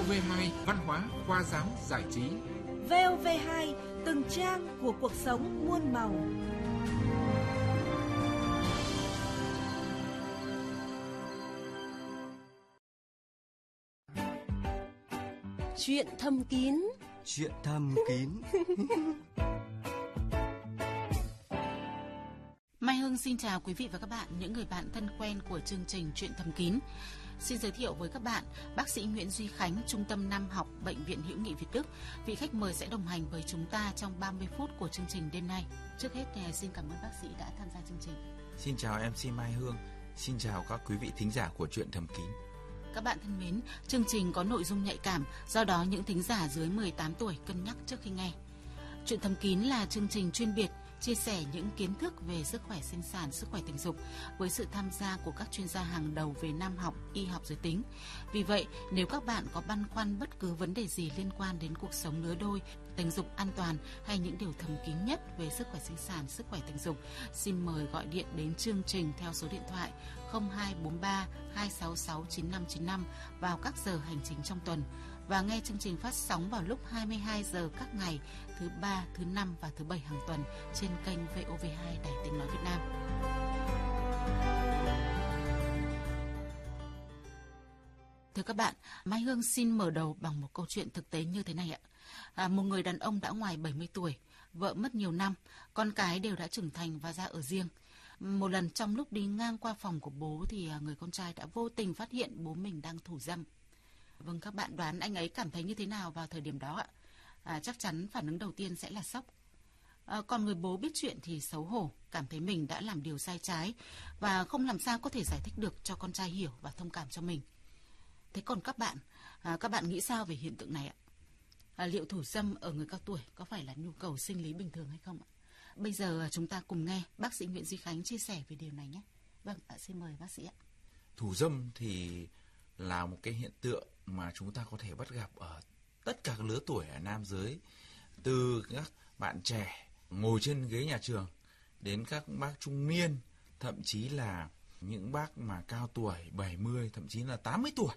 VOV2 Văn hóa, khoa dáng, giải trí. VOV2 từng trang của cuộc sống muôn màu. Chuyện thầm kín. Chuyện thầm kín. Mai Hương xin chào quý vị và các bạn, những người bạn thân quen của chương trình Chuyện thầm kín. Xin giới thiệu với các bạn bác sĩ Nguyễn Duy Khánh, Trung tâm Nam học Bệnh viện Hữu nghị Việt Đức. Vị khách mời sẽ đồng hành với chúng ta trong 30 phút của chương trình đêm nay. Trước hết thì xin cảm ơn bác sĩ đã tham gia chương trình. Xin chào MC Mai Hương, xin chào các quý vị thính giả của Chuyện thầm kín. Các bạn thân mến, chương trình có nội dung nhạy cảm, do đó những thính giả dưới 18 tuổi cân nhắc trước khi nghe. Chuyện thầm kín là chương trình chuyên biệt chia sẻ những kiến thức về sức khỏe sinh sản, sức khỏe tình dục với sự tham gia của các chuyên gia hàng đầu về nam học, y học giới tính. Vì vậy, nếu các bạn có băn khoăn bất cứ vấn đề gì liên quan đến cuộc sống lứa đôi, tình dục an toàn hay những điều thầm kín nhất về sức khỏe sinh sản, sức khỏe tình dục, xin mời gọi điện đến chương trình theo số điện thoại 0243 266 9595 vào các giờ hành chính trong tuần và nghe chương trình phát sóng vào lúc 22 giờ các ngày thứ 3, thứ 5 và thứ 7 hàng tuần trên kênh VOV2 Đài Tiếng nói Việt Nam. Thưa các bạn, Mai Hương xin mở đầu bằng một câu chuyện thực tế như thế này ạ. Một người đàn ông đã ngoài 70 tuổi, vợ mất nhiều năm, con cái đều đã trưởng thành và ra ở riêng. Một lần trong lúc đi ngang qua phòng của bố thì người con trai đã vô tình phát hiện bố mình đang thủ dâm. Vâng, các bạn đoán anh ấy cảm thấy như thế nào vào thời điểm đó ạ? Chắc chắn phản ứng đầu tiên sẽ là sốc. Còn người bố biết chuyện thì xấu hổ, cảm thấy mình đã làm điều sai trái và không làm sao có thể giải thích được cho con trai hiểu và thông cảm cho mình. Thế còn các bạn nghĩ sao về hiện tượng này ạ? Liệu thủ dâm ở người cao tuổi có phải là nhu cầu sinh lý bình thường hay không ạ? Bây giờ chúng ta cùng nghe bác sĩ Nguyễn Duy Khánh chia sẻ về điều này nhé. Vâng, xin mời bác sĩ ạ. Thủ dâm thì là một cái hiện tượng mà chúng ta có thể bắt gặp ở tất cả các lứa tuổi ở nam giới, từ các bạn trẻ ngồi trên ghế nhà trường đến các bác trung niên, thậm chí là những bác mà cao tuổi 70, thậm chí là 80 tuổi.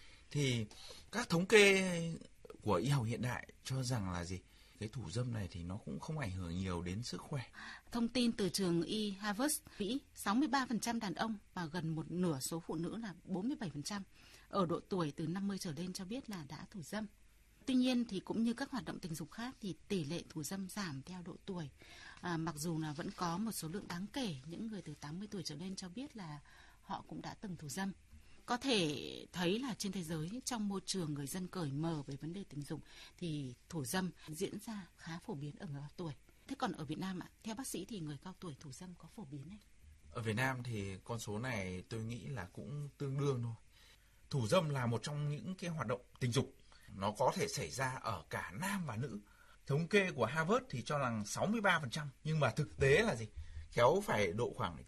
Thì các thống kê của y học hiện đại cho rằng là gì? Cái thủ dâm này thì nó cũng không ảnh hưởng nhiều đến sức khỏe. Thông tin từ trường y Harvard, Mỹ, 63% đàn ông và gần một nửa số phụ nữ là 47% ở độ tuổi từ 50 trở lên cho biết là đã thủ dâm. Tuy nhiên thì cũng như các hoạt động tình dục khác thì tỷ lệ thủ dâm giảm theo độ tuổi. Mặc dù là vẫn có một số lượng đáng kể những người từ 80 tuổi trở lên cho biết là họ cũng đã từng thủ dâm. Có thể thấy là trên thế giới, trong môi trường người dân cởi mở về vấn đề tình dục thì thủ dâm diễn ra khá phổ biến ở người cao tuổi. Thế còn ở Việt Nam theo bác sĩ thì người cao tuổi thủ dâm có phổ biến hay? Ở Việt Nam thì con số này tôi nghĩ là cũng tương đương thôi. Thủ dâm là một trong những cái hoạt động tình dục, nó có thể xảy ra ở cả nam và nữ. Thống kê của Harvard thì cho rằng 63%, nhưng mà thực tế là gì? Khéo phải độ khoảng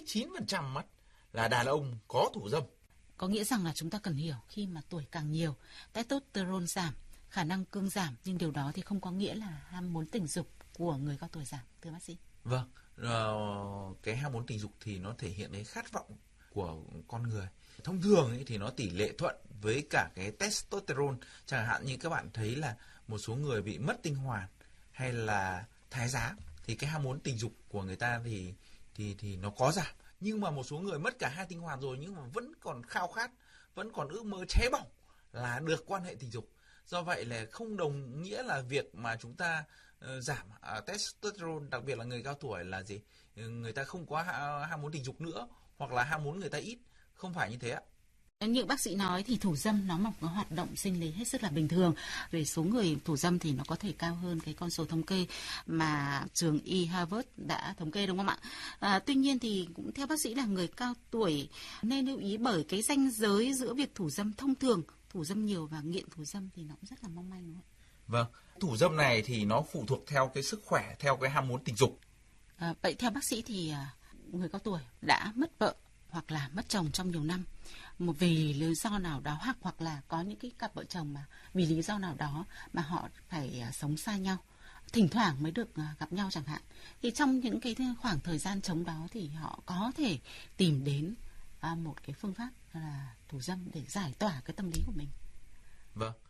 99% mất là đàn ông có thủ dâm. Có nghĩa rằng là chúng ta cần hiểu khi mà tuổi càng nhiều, testosterone giảm, khả năng cương giảm, nhưng điều đó thì không có nghĩa là ham muốn tình dục của người cao tuổi giảm, thưa bác sĩ. Vâng, cái ham muốn tình dục thì nó thể hiện cái khát vọng của con người. Thông thường ấy thì nó tỷ lệ thuận với cả cái testosterone. Chẳng hạn như các bạn thấy là một số người bị mất tinh hoàn hay là thái giá thì cái ham muốn tình dục của người ta thì nó có giảm. Nhưng mà một số người mất cả hai tinh hoàn rồi nhưng mà vẫn còn khao khát, vẫn còn ước mơ cháy bỏng là được quan hệ tình dục. Do vậy là không đồng nghĩa là việc mà chúng ta giảm testosterone, đặc biệt là người cao tuổi là gì? Người ta không có ham muốn tình dục nữa, hoặc là ham muốn người ta ít. Không phải như thế ạ. Như bác sĩ nói thì thủ dâm nó một cái hoạt động sinh lý hết sức là bình thường. Về số người thủ dâm thì nó có thể cao hơn cái con số thống kê mà trường y Harvard đã thống kê, đúng không ạ? Tuy nhiên thì cũng theo bác sĩ là người cao tuổi nên lưu ý bởi cái ranh giới giữa việc thủ dâm thông thường, thủ dâm nhiều và nghiện thủ dâm thì nó cũng rất là mong manh, đúng không ạ? Vâng, thủ dâm này thì nó phụ thuộc theo cái sức khỏe, theo cái ham muốn tình dục. Vậy theo bác sĩ thì người cao tuổi đã mất vợ hoặc là mất chồng trong nhiều năm, vì lý do nào đó, hoặc là có những cái cặp vợ chồng mà vì lý do nào đó mà họ phải sống xa nhau, thỉnh thoảng mới được gặp nhau chẳng hạn, thì trong những cái khoảng thời gian trống đó thì họ có thể tìm đến một cái phương pháp là thủ dâm để giải tỏa cái tâm lý của mình. Vâng,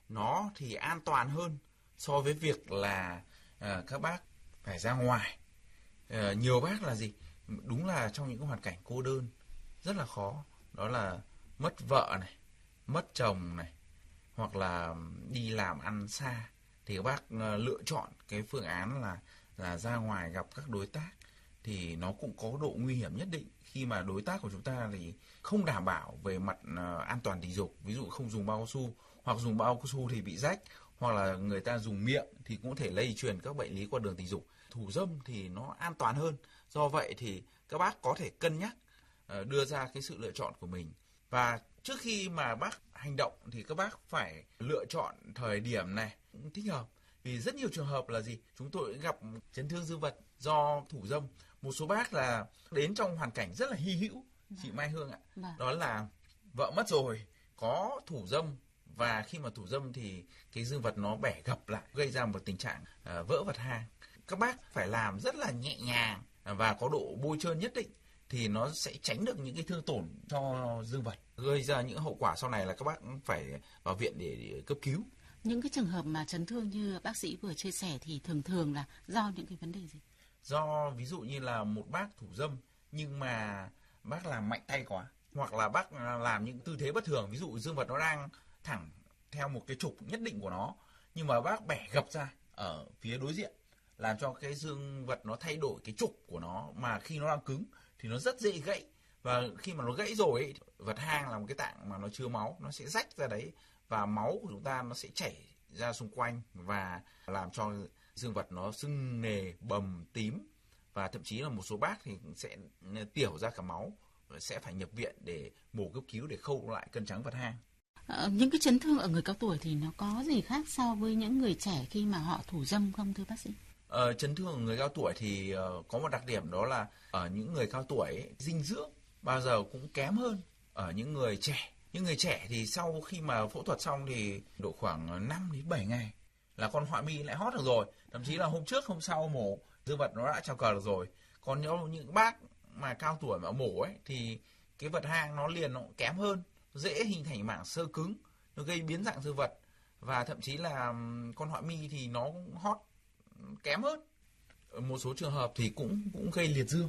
nó thì an toàn hơn so với việc là các bác phải ra ngoài. Nhiều bác là gì? Đúng là trong những hoàn cảnh cô đơn rất là khó, đó là mất vợ này, mất chồng này, hoặc là đi làm ăn xa, thì các bác lựa chọn cái phương án là ra ngoài gặp các đối tác, thì nó cũng có độ nguy hiểm nhất định khi mà đối tác của chúng ta thì không đảm bảo về mặt an toàn tình dục, ví dụ không dùng bao cao su, hoặc dùng bao cao su thì bị rách, hoặc là người ta dùng miệng thì cũng có thể lây truyền các bệnh lý qua đường tình dục. Thủ dâm thì nó an toàn hơn, do vậy thì các bác có thể cân nhắc đưa ra cái sự lựa chọn của mình. Và trước khi mà bác hành động thì các bác phải lựa chọn thời điểm này thích hợp. Vì rất nhiều trường hợp là gì? Chúng tôi gặp chấn thương dương vật do thủ dâm. Một số bác là đến trong hoàn cảnh rất là hy hữu, chị Mai Hương ạ. Đó là vợ mất rồi, có thủ dâm, và khi mà thủ dâm thì cái dương vật nó bẻ gập lại, gây ra một tình trạng vỡ vật hang. Các bác phải làm rất là nhẹ nhàng và có độ bôi trơn nhất định thì nó sẽ tránh được những cái thương tổn cho dương vật, gây ra những hậu quả sau này là các bác phải vào viện để cấp cứu. Những cái trường hợp mà chấn thương như bác sĩ vừa chia sẻ thì thường là do những cái vấn đề gì? Do ví dụ như là một bác thủ dâm nhưng mà bác làm mạnh tay quá, hoặc là bác làm những tư thế bất thường, ví dụ dương vật nó đang thẳng theo một cái trục nhất định của nó, nhưng mà bác bẻ gập ra ở phía đối diện, làm cho cái dương vật nó thay đổi cái trục của nó, mà khi nó đang cứng thì nó rất dễ gãy. Và khi mà nó gãy rồi ấy, vật hang là một cái tạng mà nó chứa máu, nó sẽ rách ra đấy, và máu của chúng ta nó sẽ chảy ra xung quanh và làm cho dương vật nó sưng nề, bầm, tím, và thậm chí là một số bác thì sẽ tiểu ra cả máu, sẽ phải nhập viện để mổ cấp cứu để khâu lại cân trắng vật hang. Những cái chấn thương ở người cao tuổi thì nó có gì khác so với những người trẻ khi mà họ thủ dâm không thưa bác sĩ? Chấn thương ở người cao tuổi thì có một đặc điểm, đó là ở những người cao tuổi ấy, dinh dưỡng bao giờ cũng kém hơn ở những người trẻ. Những người trẻ thì sau khi mà phẫu thuật xong thì độ khoảng 5 đến 7 ngày là con họa mi lại hót được rồi. Thậm chí là hôm trước hôm sau mổ dương vật nó đã trào cờ được rồi. Còn những bác mà cao tuổi mà mổ ấy thì cái vật hang nó liền nó cũng kém hơn, dễ hình thành mảng xơ cứng, nó gây biến dạng dương vật, và thậm chí là con họa mi thì nó cũng hót kém hơn. Ở một số trường hợp thì cũng gây liệt dương.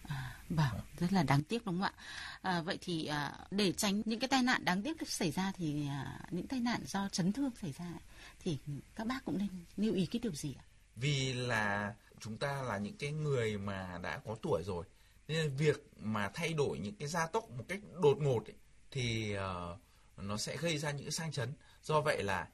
Rất là đáng tiếc đúng không ạ? Vậy thì để tránh những cái tai nạn đáng tiếc xảy ra thì những tai nạn do chấn thương xảy ra thì các bác cũng nên lưu ý cái điều gì ạ? Vì là chúng ta là những cái người mà đã có tuổi rồi, nên việc mà thay đổi những cái gia tốc một cách đột ngột ấy, thì nó sẽ gây ra những cái sang chấn. Do vậy là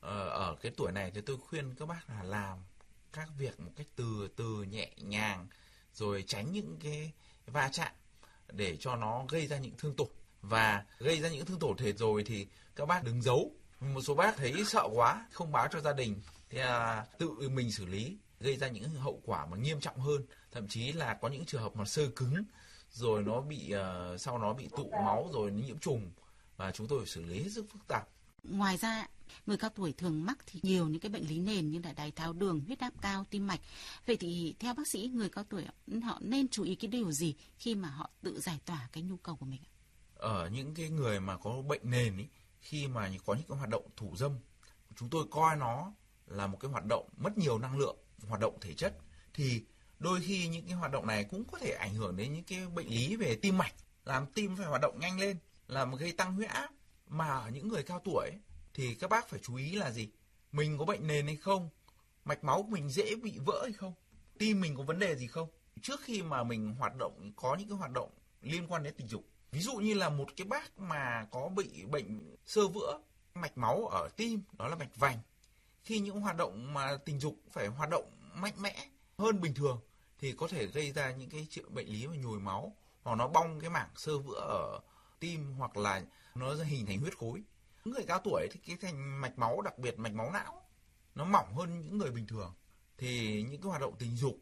ở cái tuổi này thì tôi khuyên các bác là làm các việc một cách từ từ, nhẹ nhàng, rồi tránh những cái va chạm để cho nó gây ra những thương tổn. Và gây ra những thương tổn thể rồi thì các bác đừng giấu. Một số bác thấy sợ quá không báo cho gia đình thì tự mình xử lý, gây ra những hậu quả mà nghiêm trọng hơn. Thậm chí là có những trường hợp mà xơ cứng rồi nó bị sau nó bị tụ máu rồi nó nhiễm trùng, và chúng tôi phải xử lý hết sức phức tạp. Ngoài ra, người cao tuổi thường mắc thì nhiều những cái bệnh lý nền như là đái tháo đường, huyết áp cao, tim mạch. Vậy thì theo bác sĩ, người cao tuổi họ nên chú ý cái điều gì khi mà họ tự giải tỏa cái nhu cầu của mình? Ở những cái người mà có bệnh nền ấy, khi mà có những cái hoạt động thủ dâm, chúng tôi coi nó là một cái hoạt động mất nhiều năng lượng, hoạt động thể chất, thì đôi khi những cái hoạt động này cũng có thể ảnh hưởng đến những cái bệnh lý về tim mạch, làm tim phải hoạt động nhanh lên, làm gây tăng huyết áp. Mà ở những người cao tuổi ấy, thì các bác phải chú ý là gì? Mình có bệnh nền hay không? Mạch máu của mình dễ bị vỡ hay không? Tim mình có vấn đề gì không? Trước khi mà mình hoạt động, có những cái hoạt động liên quan đến tình dục, ví dụ như là một cái bác mà có bị bệnh xơ vữa mạch máu ở tim, đó là mạch vành, khi những hoạt động mà tình dục phải hoạt động mạnh mẽ hơn bình thường thì có thể gây ra những cái bệnh lý mà nhồi máu, hoặc nó bong cái mảng xơ vữa ở tim, hoặc là nó hình thành huyết khối. Những người cao tuổi thì cái thành mạch máu, đặc biệt mạch máu não, nó mỏng hơn những người bình thường, thì những cái hoạt động tình dục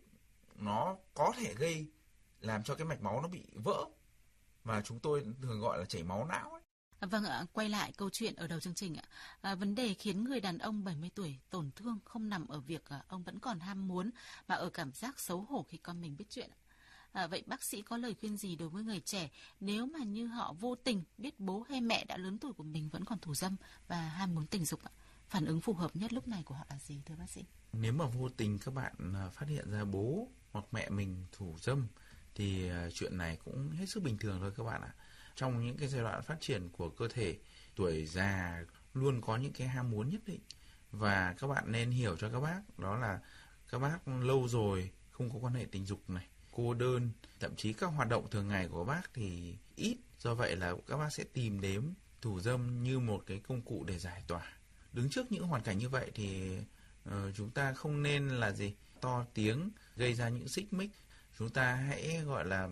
nó có thể gây làm cho cái mạch máu nó bị vỡ, và chúng tôi thường gọi là chảy máu não ấy. Vâng ạ, quay lại câu chuyện ở đầu chương trình ạ. Vấn đề khiến người đàn ông 70 tuổi tổn thương không nằm ở việc ông vẫn còn ham muốn, mà ở cảm giác xấu hổ khi con mình biết chuyện. Vậy bác sĩ có lời khuyên gì đối với người trẻ nếu mà như họ vô tình biết bố hay mẹ đã lớn tuổi của mình vẫn còn thủ dâm và ham muốn tình dục ạ? phản ứng phù hợp nhất lúc này của họ là gì thưa bác sĩ? Nếu mà vô tình các bạn phát hiện ra bố hoặc mẹ mình thủ dâm thì chuyện này cũng hết sức bình thường thôi các bạn ạ. Trong những cái giai đoạn phát triển của cơ thể, tuổi già luôn có những cái ham muốn nhất định, và các bạn nên hiểu cho các bác đó là các bác lâu rồi không có quan hệ tình dục này, cô đơn, thậm chí các hoạt động thường ngày của các bác thì ít, do vậy là các bác sẽ tìm đến thủ dâm như một cái công cụ để giải tỏa. Đứng trước những hoàn cảnh như vậy thì chúng ta không nên là to tiếng gây ra những xích mích. Chúng ta hãy gọi là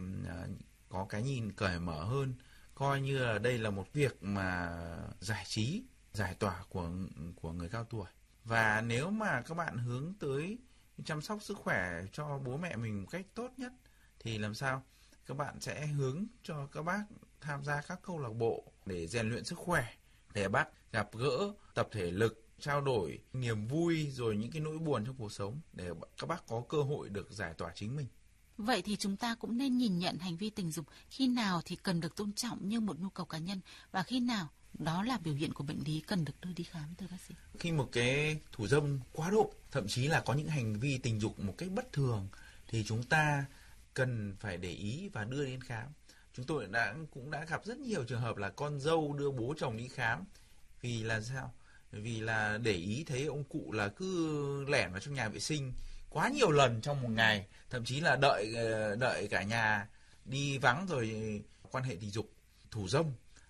có cái nhìn cởi mở hơn, coi như là đây là một việc mà giải trí, giải tỏa của người cao tuổi. Và nếu mà các bạn hướng tới chăm sóc sức khỏe cho bố mẹ mình một cách tốt nhất thì làm sao? Các bạn sẽ hướng cho các bác tham gia các câu lạc bộ để rèn luyện sức khỏe, để bác gặp gỡ, tập thể lực, trao đổi niềm vui rồi những cái nỗi buồn trong cuộc sống để các bác có cơ hội được giải tỏa chính mình. Vậy thì chúng ta cũng nên nhìn nhận hành vi tình dục khi nào thì cần được tôn trọng như một nhu cầu cá nhân và khi nào đó là biểu hiện của bệnh lý cần được đưa đi khám thưa bác sĩ? Khi một cái thủ dâm quá độ, thậm chí là có những hành vi tình dục một cách bất thường thì chúng ta cần phải để ý và đưa đến khám. Chúng tôi cũng đã gặp rất nhiều trường hợp là con dâu đưa bố chồng đi khám vì là sao? Vì là để ý thấy ông cụ là cứ lẻn vào trong nhà vệ sinh quá nhiều lần trong một ngày, thậm chí là đợi cả nhà đi vắng rồi quan hệ tình dục, thủ dâm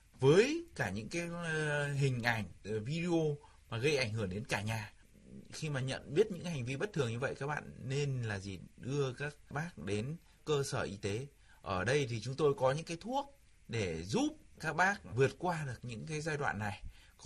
với cả những cái hình ảnh, video mà gây ảnh hưởng đến cả nhà. Khi mà nhận biết những hành vi bất thường như vậy, các bạn nên là đưa các bác đến cơ sở y tế. Ở đây thì chúng tôi có những cái thuốc để giúp các bác vượt qua được những cái giai đoạn này.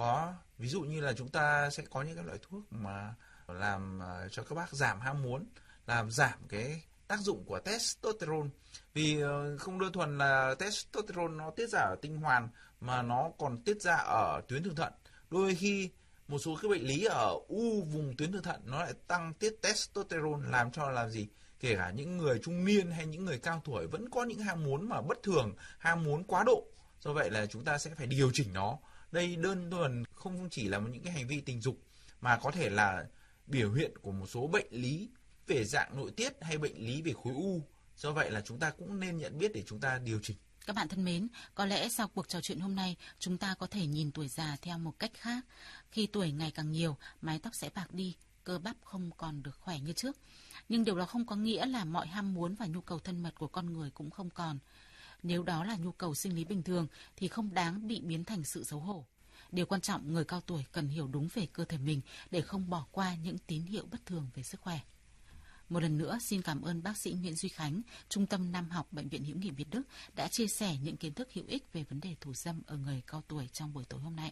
Ví dụ như là chúng ta sẽ có những cái loại thuốc mà làm cho các bác giảm ham muốn, làm giảm cái tác dụng của testosterone. Vì không đơn thuần là testosterone nó tiết ra ở tinh hoàn mà nó còn tiết ra ở tuyến thượng thận. Đôi khi một số cái bệnh lý ở vùng tuyến thượng thận nó lại tăng tiết testosterone, làm cho kể cả những người trung niên hay những người cao tuổi vẫn có những ham muốn mà bất thường, ham muốn quá độ. Do vậy là chúng ta sẽ phải điều chỉnh nó. Đây đơn thuần không chỉ là những cái hành vi tình dục mà có thể là biểu hiện của một số bệnh lý về dạng nội tiết hay bệnh lý về khối u. Do vậy là chúng ta cũng nên nhận biết để chúng ta điều chỉnh. Các bạn thân mến, có lẽ sau cuộc trò chuyện hôm nay, chúng ta có thể nhìn tuổi già theo một cách khác. Khi tuổi ngày càng nhiều, mái tóc sẽ bạc đi, cơ bắp không còn được khỏe như trước. Nhưng điều đó không có nghĩa là mọi ham muốn và nhu cầu thân mật của con người cũng không còn. Nếu đó là nhu cầu sinh lý bình thường thì không đáng bị biến thành sự xấu hổ. Điều quan trọng, người cao tuổi cần hiểu đúng về cơ thể mình để không bỏ qua những tín hiệu bất thường về sức khỏe. Một lần nữa, xin cảm ơn bác sĩ Nguyễn Duy Khánh, Trung tâm Nam học Bệnh viện Hữu nghị Việt Đức đã chia sẻ những kiến thức hữu ích về vấn đề thủ dâm ở người cao tuổi trong buổi tối hôm nay.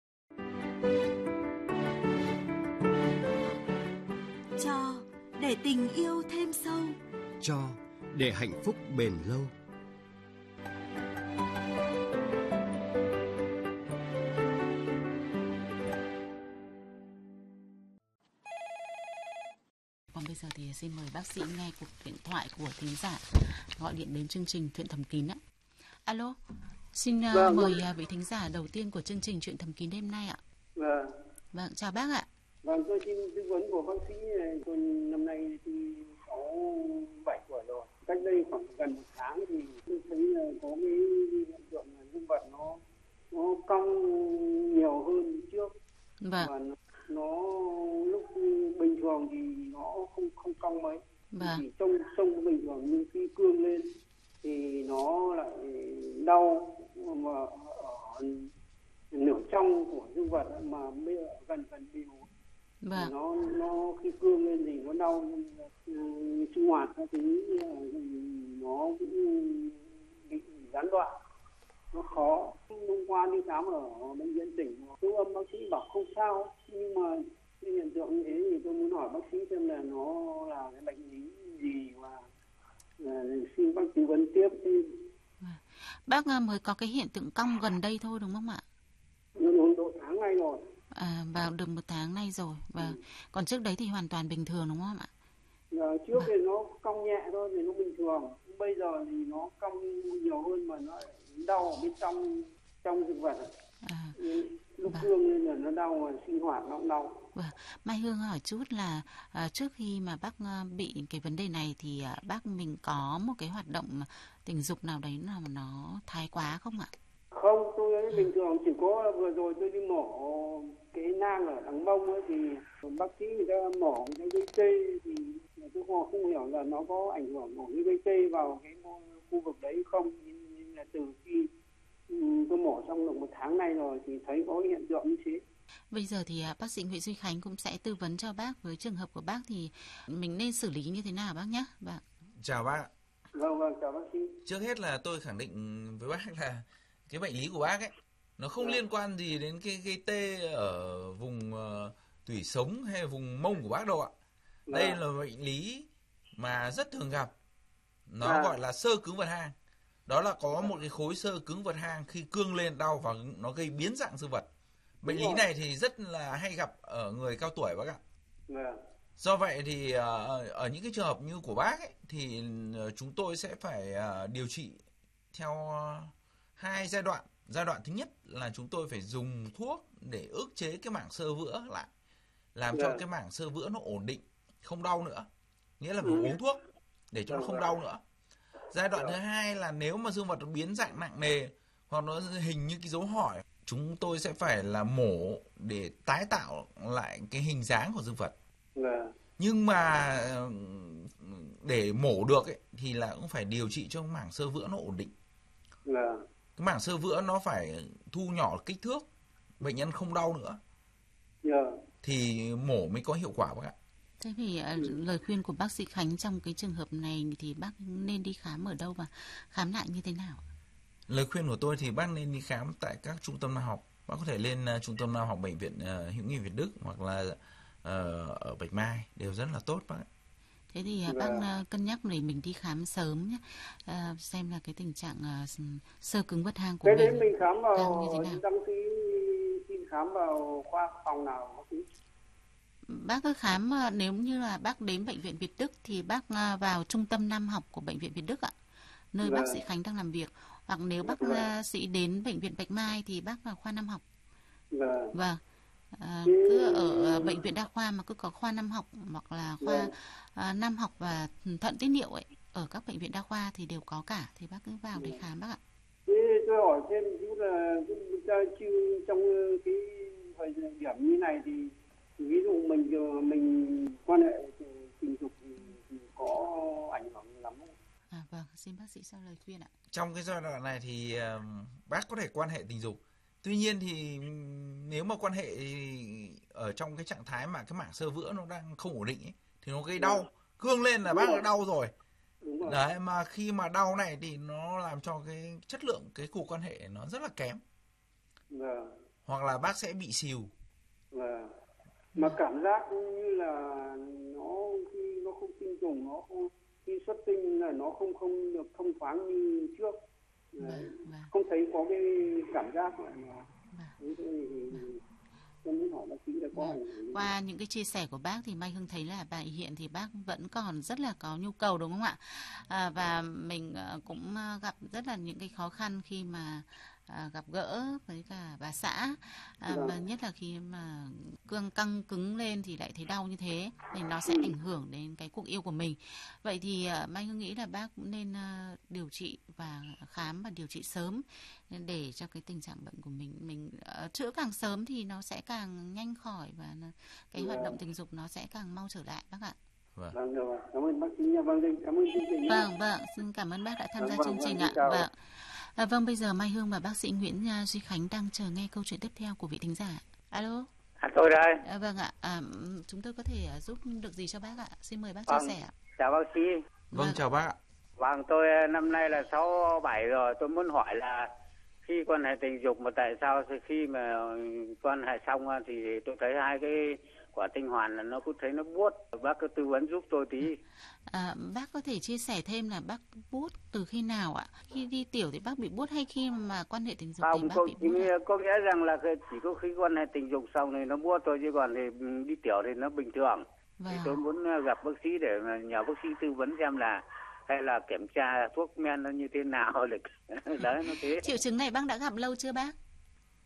Cho để tình yêu thêm sâu. Cho để hạnh phúc bền lâu. Còn bây giờ thì xin mời bác sĩ nghe cuộc điện thoại của thính giả gọi điện đến chương trình Chuyện Thầm Kín ạ. Alo, xin mời vị thính giả đầu tiên của chương trình Chuyện Thầm Kín đêm nay ạ. Vâng, chào bác ạ. Vâng, tôi xin tư vấn của bác sĩ này. Tôi năm nay thì 67 tuổi rồi. Cách đây khoảng gần 1 tháng thì tôi thấy là có cái hiện tượng là dương vật nó cong nhiều hơn trước. Vâng. Và nó lúc bình thường thì nó không cong mấy. Vâng. Chỉ trông bình thường, nhưng khi cương lên thì nó lại đau mà ở nửa trong của dương vật mà bây giờ gần bìu. Vâng. Nó khi cương lên thì nó đau, sinh hoạt các thứ nó cũng bị gián đoạn, nó khó. Hôm qua đi khám ở bệnh viện tỉnh, siêu âm bác sĩ bảo không sao, nhưng mà cái hiện tượng như thế thì tôi muốn hỏi bác sĩ xem là nó là cái bệnh lý gì và xin bác tư vấn tiếp. Bác mới có cái hiện tượng cong gần đây thôi đúng không ạ? Độ tháng nay rồi. Vào được 1 tháng nay rồi. Và còn trước đấy thì hoàn toàn bình thường đúng không ạ? Trước thì nó cong nhẹ thôi thì nó bình thường. Bây giờ thì nó cong nhiều hơn mà nó đau ở bên trong dương vật. lúc cương nên là nó đau, mà sinh hoạt nó cũng đau. Mai Hương hỏi chút là trước khi mà bác bị cái vấn đề này thì bác mình có một cái hoạt động tình dục nào đấy nào mà nó thái quá không ạ? Không, tôi ấy bình thường, chỉ có vừa rồi tôi đi mổ cái nang ở đằng mông ấy, thì bác sĩ người ta mổ cái gây tê, thì tôi không hiểu là nó có ảnh hưởng của cái gây tê vào cái khu vực đấy không, nhưng là từ khi tôi mổ xong được 1 tháng nay rồi thì thấy có hiện tượng như thế. Bây giờ thì bác sĩ Nguyễn Duy Khánh cũng sẽ tư vấn cho bác với trường hợp của bác thì mình nên xử lý như thế nào bác nhé. Chào bác. Vâng, chào bác sĩ. Trước hết là tôi khẳng định với bác là cái bệnh lý của bác ấy nó không liên quan gì đến cái gây tê ở vùng tủy sống hay vùng mông của bác đâu ạ. Đây là bệnh lý mà rất thường gặp. Nó gọi là xơ cứng vật hang. Đó là có một cái khối xơ cứng vật hang khi cương lên đau và nó gây biến dạng dương vật. Bệnh lý này thì rất là hay gặp ở người cao tuổi bác ạ. Do vậy thì ở những cái trường hợp như của bác ấy, thì chúng tôi sẽ phải điều trị theo 2 giai đoạn. Giai đoạn thứ nhất là chúng tôi phải dùng thuốc để ức chế cái mảng xơ vữa lại, làm cho cái mảng xơ vữa nó ổn định, không đau nữa. Nghĩa là phải uống thuốc để cho nó không đau nữa. Giai đoạn thứ hai là nếu mà dương vật nó biến dạng nặng nề hoặc nó hình như cái dấu hỏi, chúng tôi sẽ phải là mổ để tái tạo lại cái hình dáng của dương vật. Nhưng mà để mổ được ấy, thì là cũng phải điều trị cho mảng xơ vữa nó ổn định. Cái mảng xơ vữa nó phải thu nhỏ kích thước, bệnh nhân không đau nữa, thì mổ mới có hiệu quả bác ạ. Thế thì lời khuyên của bác sĩ Khánh trong cái trường hợp này thì bác nên đi khám ở đâu và khám lại như thế nào? Lời khuyên của tôi thì bác nên đi khám tại các trung tâm nam học. Bác có thể lên trung tâm nam học bệnh viện Hữu nghị Việt Đức hoặc là ở Bạch Mai, đều rất là tốt bác ạ. Thế thì bác cân nhắc để mình đi khám sớm nhé, xem là cái tình trạng xơ cứng vật hang của mình. Thế đấy mình khám vào, như thế nào? đăng ký xin khám vào khoa phòng nào? Bác cứ khám, nếu như là bác đến bệnh viện Việt Đức thì bác vào trung tâm nam học của bệnh viện Việt Đức ạ, nơi bác sĩ Khánh đang làm việc. Hoặc nếu bác sĩ đến bệnh viện Bạch Mai thì bác vào khoa nam học. Vâng. Cứ ở bệnh viện đa khoa mà cứ có khoa nam học hoặc là khoa nam học và thận tiết niệu ấy, ở các bệnh viện đa khoa thì đều có cả, thì bác cứ vào để khám bác ạ. Thế tôi hỏi thêm chút là trong cái thời điểm như này thì ví dụ mình quan hệ tình dục thì có ảnh hưởng lắm không? Vâng, xin bác sĩ cho lời khuyên ạ. Trong cái giai đoạn này thì bác có thể quan hệ tình dục. Tuy nhiên thì nếu mà quan hệ ở trong cái trạng thái mà cái mảng xơ vữa nó đang không ổn định ấy, thì nó gây đau. Cương lên là bác đã đau rồi. Đấy, mà khi mà đau này thì nó làm cho cái chất lượng cái cuộc quan hệ nó rất là kém. Hoặc là bác sẽ bị xìu. Mà cảm giác như là khi nó không tinh trùng, nó không, khi xuất tinh là nó không được thông thoáng như trước. Không thấy có cái cảm giác này mà. Tôi muốn hỏi bác sĩ là có qua những cái chia sẻ của bác thì Mai Hương thấy là hiện thì bác vẫn còn rất là có nhu cầu, đúng không ạ? Và mình cũng gặp rất là những cái khó khăn khi mà gặp gỡ với cả bà xã, và nhất là khi mà căng cứng lên thì lại thấy đau như thế, thì nó sẽ ảnh hưởng đến cái cuộc yêu của mình. Vậy thì Mai Hương nghĩ là bác cũng nên điều trị và khám và điều trị sớm để cho cái tình trạng bệnh của mình chữa càng sớm thì nó sẽ càng nhanh khỏi và cái hoạt động tình dục nó sẽ càng mau trở lại bác ạ. Vâng, cảm ơn bác sĩ nha. Cảm ơn chương trình. Vâng, xin cảm ơn bác đã tham gia chương trình ạ. Vâng, bây giờ Mai Hương và bác sĩ Nguyễn Duy Khánh đang chờ nghe câu chuyện tiếp theo của vị thính giả. Alo. Tôi đây. Vâng ạ, chúng tôi có thể giúp được gì cho bác ạ? Xin mời bác chia sẻ ạ. Chào bác sĩ. Vâng, chào bác ạ. Vâng, tôi năm nay là 67 rồi. Tôi muốn hỏi là khi quan hệ tình dục mà tại sao khi mà quan hệ xong thì tôi thấy hai cái quả tinh hoàn là nó cứ thấy nó buốt. Bác cứ tư vấn giúp tôi tí. Bác có thể chia sẻ thêm là bác buốt từ khi nào ạ? Khi đi tiểu thì bác bị buốt hay khi mà quan hệ tình dục thì bác bị buốt? Có nghĩa rằng là chỉ có khi quan hệ tình dục xong thì nó buốt thôi, chứ còn thì đi tiểu thì nó bình thường. Thì tôi muốn gặp bác sĩ để mà nhờ bác sĩ tư vấn xem là hay là kiểm tra thuốc men nó như thế nào. Đấy, nó thế. Triệu chứng này bác đã gặp lâu chưa bác?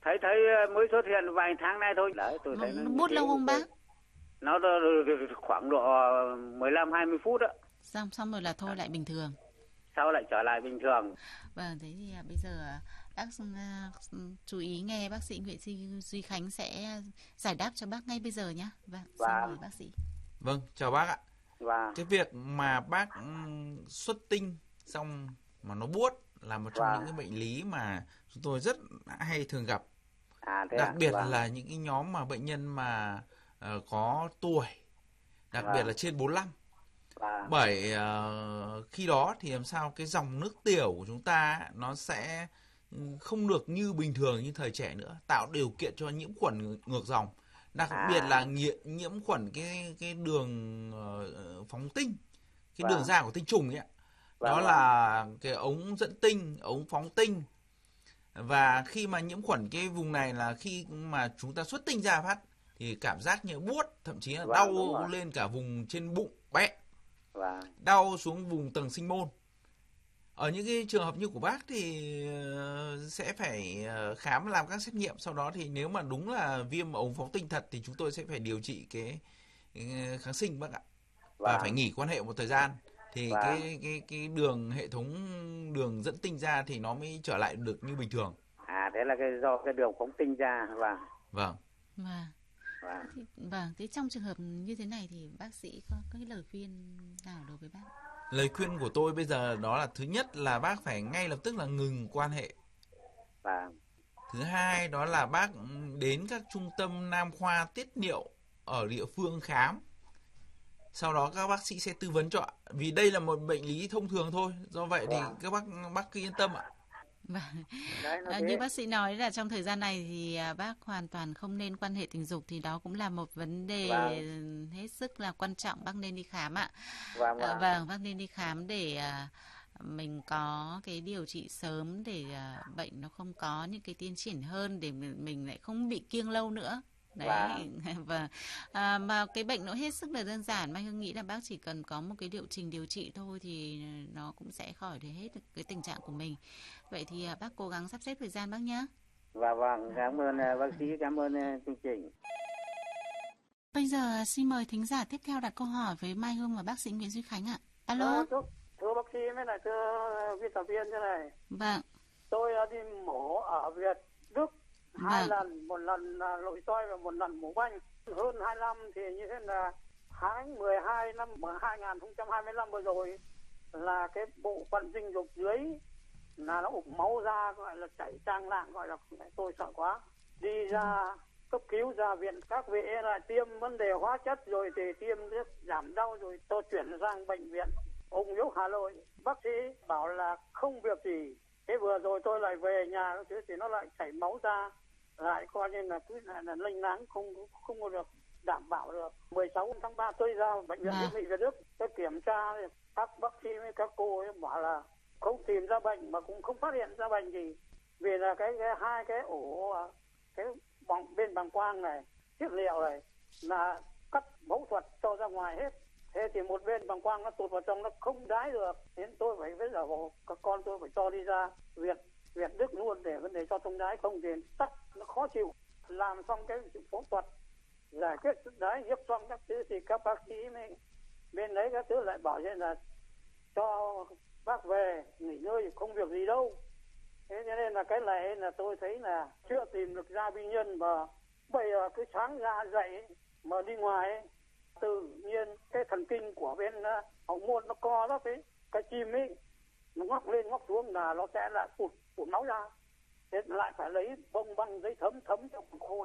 Thấy mới xuất hiện vài tháng nay thôi. Đấy, tôi thấy nó bút lâu không bác? Nó khoảng độ 15-20 phút đó. Xong rồi là thôi lại bình thường. Sau lại trở lại bình thường. Vâng, thế thì bây giờ bác chú ý nghe bác sĩ Nguyễn Duy Khánh sẽ giải đáp cho bác ngay bây giờ nhé. Vâng, xin mời bác sĩ. Vâng, chào bác ạ. Cái việc mà bác xuất tinh xong mà nó buốt là một trong những cái bệnh lý mà chúng tôi rất hay thường gặp. Đặc biệt là những cái nhóm mà bệnh nhân mà có tuổi, đặc biệt là trên 45. Bởi khi đó thì làm sao cái dòng nước tiểu của chúng ta nó sẽ không được như bình thường như thời trẻ nữa, tạo điều kiện cho nhiễm khuẩn ngược dòng, đặc biệt là nhiễm khuẩn cái đường phóng tinh, cái đường ra của tinh trùng ấy. Đó là cái ống dẫn tinh, ống phóng tinh. Và khi mà nhiễm khuẩn cái vùng này là khi mà chúng ta xuất tinh ra phát thì cảm giác như buốt, thậm chí là đau lên cả vùng trên bụng bé, đau xuống vùng tầng sinh môn. Ở những cái trường hợp như của bác thì sẽ phải khám làm các xét nghiệm, sau đó thì nếu mà đúng là viêm ống phóng tinh thật thì chúng tôi sẽ phải điều trị cái kháng sinh bác ạ. Và phải nghỉ quan hệ một thời gian thì cái đường hệ thống đường dẫn tinh ra thì nó mới trở lại được như bình thường. Thế là do cái đường phóng tinh ra. Vâng. Thế trong trường hợp như thế này thì bác sĩ có cái lời khuyên nào đối với bác? Lời khuyên của tôi bây giờ đó là thứ nhất là bác phải ngay lập tức là ngừng quan hệ. Thứ hai đó là bác đến các trung tâm nam khoa tiết niệu ở địa phương khám. Sau đó các bác sĩ sẽ tư vấn cho, vì đây là một bệnh lý thông thường thôi. Do vậy thì các bác cứ yên tâm ạ. Như bác sĩ nói là trong thời gian này thì bác hoàn toàn không nên quan hệ tình dục, thì đó cũng là một vấn đề hết sức là quan trọng. Bác nên đi khám ạ. Bác nên đi khám để mình có cái điều trị sớm, để bệnh nó không có những cái tiến triển hơn, để mình lại không bị kiêng lâu nữa. Đấy, mà cái bệnh nó hết sức là đơn giản. Mai Hương nghĩ là bác chỉ cần có một cái liệu trình điều trị thôi thì nó cũng sẽ khỏi được hết cái tình trạng của mình. Vậy thì bác cố gắng sắp xếp thời gian bác nhé. Cảm ơn bác sĩ, cảm ơn chương trình. Bây giờ xin mời thính giả tiếp theo đặt câu hỏi với Mai Hương và bác sĩ Nguyễn Duy Khánh ạ. Alo. Thưa bác sĩ với lại thưa biên tập viên thế này. Vâng. Tôi đi mổ ở Việt Đức 2 lần, một lần nội soi và một lần mổ banh. Hơn 2 năm thì như thế là tháng 12 năm 2025 vừa rồi là cái bộ phận sinh dục dưới là nó ục máu ra, gọi là chảy trang lạng, gọi là tôi sợ quá. Đi ra cấp cứu ra viện, các vị là tiêm vấn đề hóa chất rồi thì tiêm thuốc giảm đau, rồi tôi chuyển sang bệnh viện Ung Biếu Hà Nội. Bác sĩ bảo là không việc gì. Thế vừa rồi tôi lại về nhà thì nó lại chảy máu ra, lại coi như là cứ là lênh láng, không có được đảm bảo được. 16 tháng 3 tôi ra bệnh viện Hữu nghị Việt Đức, tôi kiểm tra, các bác sĩ với các cô ấy bảo là không tìm ra bệnh mà cũng không phát hiện ra bệnh gì, vì là cái hai cái ổ cái bên bàng quang này, tiết niệu này là cắt phẫu thuật cho ra ngoài hết. Thế thì một bên bàng quang nó tụt vào trong, nó không đái được, nên tôi phải bây giờ các con tôi phải cho đi ra Việt Đức luôn để vấn đề cho thông đái, không thì tắc nó khó chịu. Làm xong cái phẫu thuật giải quyết đái giúp xong các thứ thì các bác sĩ bên đấy các thứ lại bảo là cho bác về nghỉ ngơi, không việc gì đâu. Thế cho nên là cái này là tôi thấy là chưa tìm được ra nguyên nhân, mà bây giờ cứ sáng ra dậy mà đi ngoài ấy, tự nhiên cái thần kinh của bên hậu môn nó co đó, cái chim ấy nó ngóc lên ngóc xuống là nó sẽ lại tụt máu ra. Thế lại phải lấy bông băng giấy thấm cho khô